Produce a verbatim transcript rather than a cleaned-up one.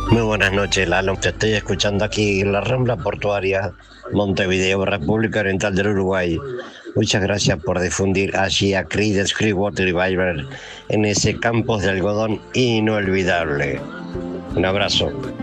Muy buenas noches, Lalo. Te estoy escuchando aquí en la Rambla Portuaria, Montevideo, República Oriental del Uruguay. Muchas gracias por difundir allí a Creedence Clearwater Revival en ese campos de algodón inolvidable. Un abrazo.